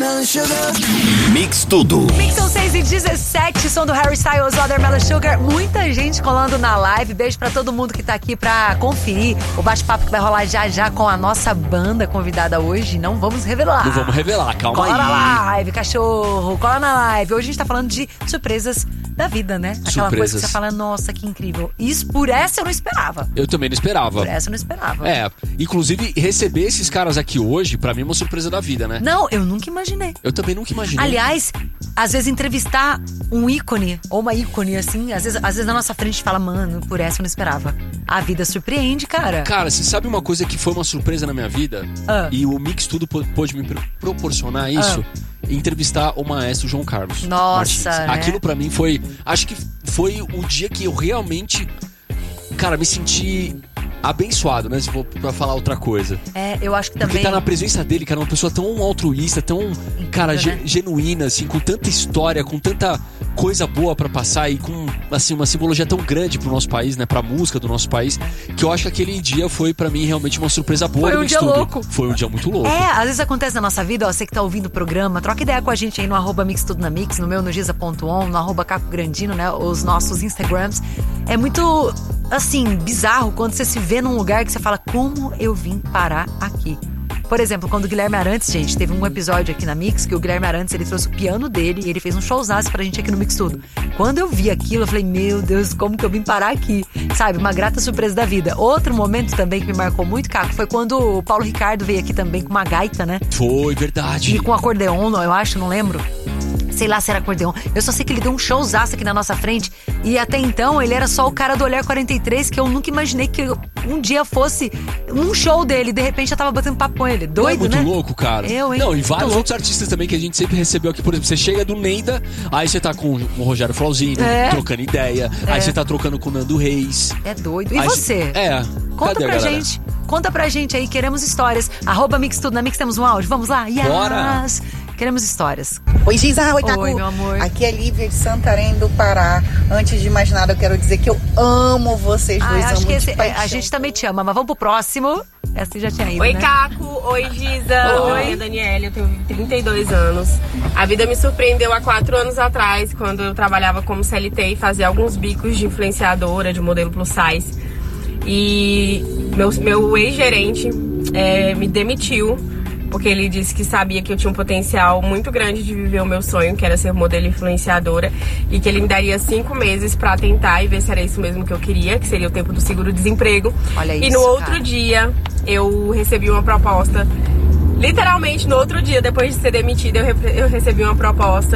Mix Tudo. Mix são 6h17, som do Harry Styles, Watermelon Sugar. Muita gente colando na live. Beijo pra todo mundo que tá aqui pra conferir o bate-papo que vai rolar já com a nossa banda convidada hoje. Não vamos revelar. Não vamos revelar, calma cola aí. Cola na live, cachorro, cola na live. Hoje a gente tá falando de surpresas da vida, né? Aquela coisa que você fala, nossa, que incrível. Isso, por essa eu não esperava. Eu também não esperava. Por essa eu não esperava. É, inclusive receber esses caras aqui hoje, pra mim é uma surpresa da vida, né? Não, eu nunca imaginei. Eu também nunca imaginei. Aliás, às vezes entrevistar um ícone ou uma ícone, assim, às vezes na nossa frente fala, mano, por essa eu não esperava. A vida surpreende, cara. Cara, você sabe uma coisa que foi uma surpresa na minha vida? E o Mix Tudo pôde me proporcionar isso? Entrevistar o maestro João Carlos. Nossa, Martins. né? Aquilo pra mim foi... Acho que foi o dia que eu realmente, cara, me senti abençoado, né? Se for pra falar outra coisa. É, eu acho que também... Porque tá na presença dele, cara, uma pessoa tão altruísta, tão, incrível, cara, né? genuína, assim, com tanta história, com tanta coisa boa pra passar e com, assim, uma simbologia tão grande pro nosso país, né? Pra música do nosso país, que eu acho que aquele dia foi pra mim realmente uma surpresa boa. Foi um dia louco. Foi um dia muito louco. É, às vezes acontece na nossa vida, ó, você que tá ouvindo o programa, troca ideia com a gente aí no @Mix Tudo na Mix, no meu, no giza.on, no @Caco Grandino, né? Os nossos Instagrams. É muito, assim, bizarro quando você se vê num lugar que você fala, como eu vim parar aqui? Por exemplo, quando o Guilherme Arantes, gente, teve um episódio aqui na Mix que o Guilherme Arantes, ele trouxe o piano dele e ele fez um showzaço pra gente aqui no Mix Tudo. Quando eu vi aquilo, eu falei, meu Deus, como que eu vim parar aqui? Sabe, uma grata surpresa da vida. Outro momento também que me marcou muito, Caco, foi quando o Paulo Ricardo veio aqui também com uma gaita, né? Foi, verdade. E com acordeon, eu acho, não lembro. Sei lá se era acordeon. Eu só sei que ele deu um showzaço aqui na nossa frente. E até então, ele era só o cara do Olhar 43, que eu nunca imaginei que um dia fosse um show dele. De repente, eu tava batendo papo com ele. Doido, não é muito né? louco, cara? Eu, hein? Não, e vários outros artistas também que a gente sempre recebeu aqui. Por exemplo, você chega do Neida, aí você tá com o Rogério Flauzino, trocando ideia. Aí você tá trocando com o Nando Reis. É doido. E aí você? Conta pra gente. Conta pra gente aí, queremos histórias. @Mix Tudo na Mix, temos um áudio. Vamos lá? Yes! Bora! Queremos histórias. Oi, Giza. Oi, Caco. Oi, meu amor. Aqui é Lívia de Santarém do Pará. Antes de mais nada, eu quero dizer que eu amo vocês dois. Acho que a gente também te ama, mas vamos pro próximo. Essa já tinha ido, Oi, né? Caco. Oi, Giza. Oi, minha Daniela. Eu tenho 32 anos. A vida me surpreendeu há 4 anos atrás, quando eu trabalhava como CLT e fazia alguns bicos de influenciadora, de modelo plus size. E meu ex-gerente me demitiu, porque ele disse que sabia que eu tinha um potencial muito grande de viver o meu sonho, que era ser modelo influenciadora, e que ele me daria 5 meses pra tentar e ver se era isso mesmo que eu queria, que seria o tempo do seguro-desemprego. Olha isso, e no outro cara. dia, eu recebi uma proposta. Literalmente, no outro dia, depois de ser demitida, eu recebi uma proposta